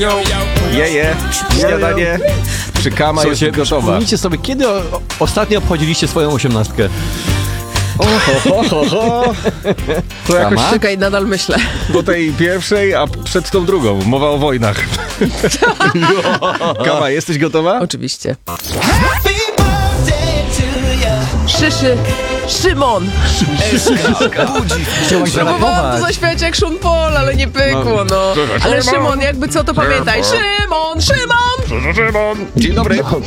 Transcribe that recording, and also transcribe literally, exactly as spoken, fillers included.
Jeje, śniadanie czy kama jest Słuchajcie, gotowa. Przypomnijcie sobie, kiedy o, ostatnio obchodziliście swoją osiemnastkę? O, ho, ho, ho, ho. To jakoś Kama? Czekaj, nadal myślę. po tej pierwszej, a przed tą drugą. Mowa o wojnach. Kama, jesteś gotowa? Oczywiście. Szyszy. Szymon. Próbowałam to zaśpiewać jak Sean Paul, ale nie pykło, no. Ale Szymon, jakby co, to pamiętaj. Szymon, Szymon! Szymon! Dzień dobry.